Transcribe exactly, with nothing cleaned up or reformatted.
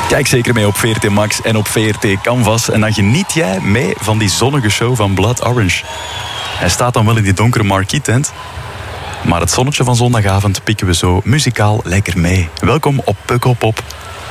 Kijk zeker mee op V R T Max en op V R T Canvas. En dan geniet jij mee van die zonnige show van Blood Orange. Hij staat dan wel in die donkere marquee-tent. Maar het zonnetje van zondagavond pikken we zo muzikaal lekker mee. Welkom op Pukkelpop.